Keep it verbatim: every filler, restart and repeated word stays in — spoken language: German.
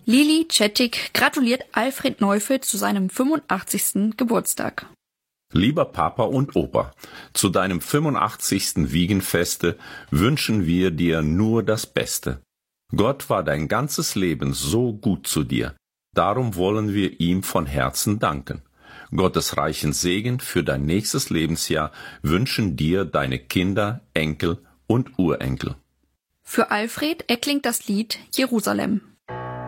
Lili Czettik gratuliert Alfred Neufeld zu seinem fünfundachtzigsten Geburtstag. Lieber Papa und Opa, zu deinem fünfundachtzigsten Wiegenfeste wünschen wir dir nur das Beste. Gott war dein ganzes Leben so gut zu dir. Darum wollen wir ihm von Herzen danken. Gottes reichen Segen für dein nächstes Lebensjahr wünschen dir deine Kinder, Enkel und Urenkel. Für Alfred erklingt das Lied Jerusalem.